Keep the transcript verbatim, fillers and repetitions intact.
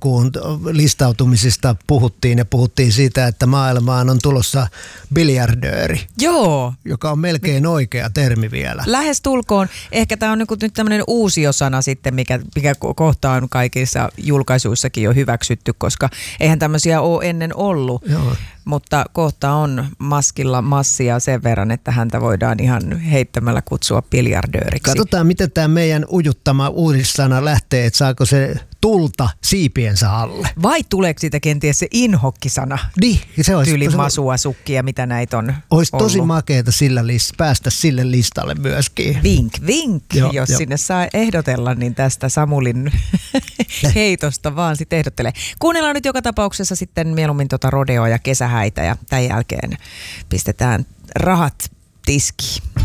alkuun listautumisista puhuttiin ja puhuttiin siitä, että maailmaan on tulossa biljardööri. Joo. Joka on melkein oikea termi vielä. Lähes tulkoon. Ehkä tämä on nyt tämmöinen uusiosana sitten, mikä, mikä kohta on kaikissa julkaisuissakin jo hyväksytty, koska eihän tämmöisiä ole ennen ollut. Joo. Mutta kohta on maskilla massia sen verran, että häntä voidaan ihan heittämällä kutsua biljardööriksi. Katsotaan, miten tämä meidän ujuttama uudissana lähtee, että saako se tulta siipiensä alle. Vai tuleeko siitä kenties se inhokkisana? Niin, se olisi. Tyyli masua, sukkia, mitä näitä on olisi ollut. Tosi makeeta sillä list- päästä sille listalle myöskin. Vink, vink. Joo, jos jo. Sinne saa ehdotella, niin tästä Samulin heitosta vaan sitten ehdottelee. Kuunnellaan nyt joka tapauksessa sitten mieluummin tota rodeoa ja kesähäitä ja tämän jälkeen pistetään rahat tiskiin.